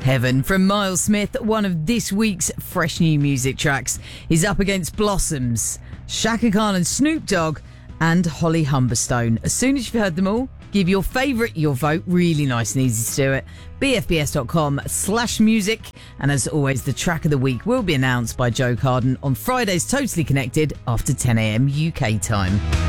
Heaven from Miles Smith, one of this week's fresh new music tracks, is up against Blossoms, Shaka Khan and Snoop Dogg, and Holly Humberstone. As soon as you've heard them all, give your favourite your vote. Really nice and easy to do it. bfbs.com/music. And as always, the track of the week will be announced by Joe Carden on Friday's Totally Connected after 10 a.m. UK time.